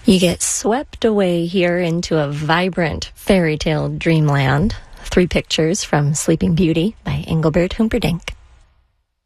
You get swept away here into a vibrant fairy tale dreamland. 3 pictures from Sleeping Beauty by Engelbert Humperdinck.